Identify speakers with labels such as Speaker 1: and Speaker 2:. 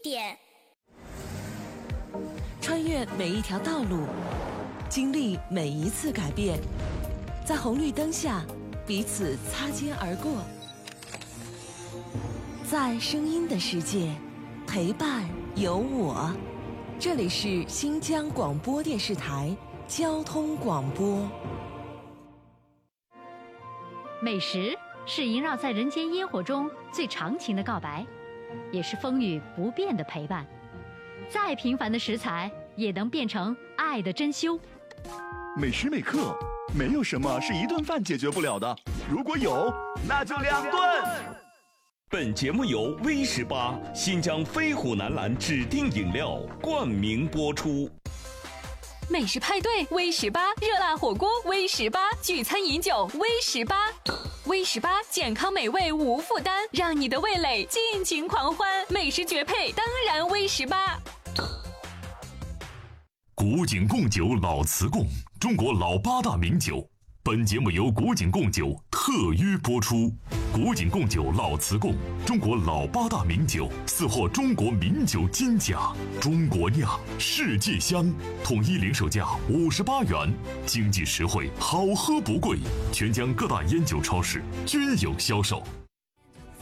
Speaker 1: 点。
Speaker 2: 穿越每一条道路，经历每一次改变，在红绿灯下彼此擦肩而过，在声音的世界陪伴有我。这里是新疆广播电视台交通广播。
Speaker 3: 美食是萦绕在人间烟火中最长情的告白，也是风雨不变的陪伴。再平凡的食材也能变成爱的珍馐。
Speaker 4: 每时每刻，没有什么是一顿饭解决不了的，如果有，那就2顿。
Speaker 5: 本节目由威18新疆飞虎南蓝指定饮料冠名播出。
Speaker 6: 美食派对威18，热辣火锅威18，聚餐饮酒威18。威18健康美味无负担，让你的味蕾尽情狂欢。美食绝配，当然威18。
Speaker 7: 古井贡酒老瓷贡，中国老8大名酒。本节目由古井贡酒特约播出。古井贡酒老瓷贡，中国老8大名酒，4获中国名酒金奖。中国酿，世界香，统一零售价58元，经济实惠，好喝不贵。全疆各大烟酒超市均有销售。